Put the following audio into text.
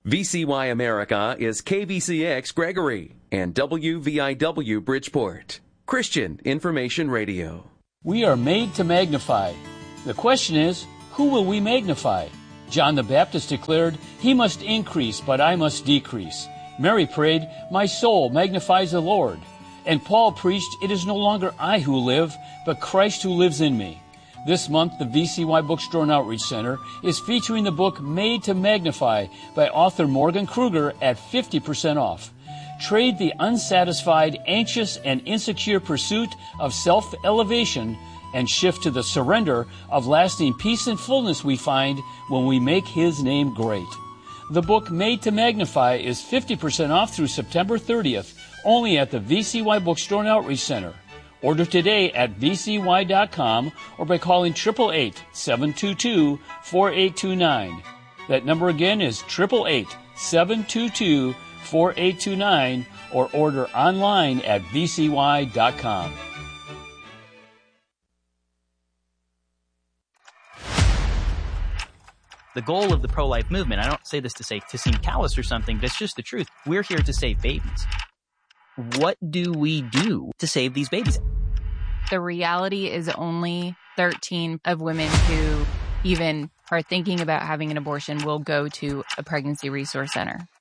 VCY America is KVCX Gregory and WVIW Bridgeport. Christian Information Radio. We are made to magnify. The question is, who will we magnify? John the Baptist declared, "He must increase, but I must decrease." Mary prayed, "My soul magnifies the Lord." And Paul preached, "It is no longer I who live, but Christ who lives in me." This month, the VCY Bookstore and Outreach Center is featuring the book Made to Magnify by author Morgan Kruger at 50% off. Trade the unsatisfied, anxious, and insecure pursuit of self-elevation and shift to the surrender of lasting peace and fullness we find when we make His name great. The book Made to Magnify is 50% off through September 30th, only at the VCY Bookstore and Outreach Center. Order today at vcy.com or by calling 888-722-4829. That number again is 888-722-4829 or order online at vcy.com. The goal of the pro-life movement, I don't say this to seem callous or something, but it's just the truth. We're here to save babies. What do we do to save these babies? The reality is only 13 of women who even are thinking about having an abortion will go to a pregnancy resource center.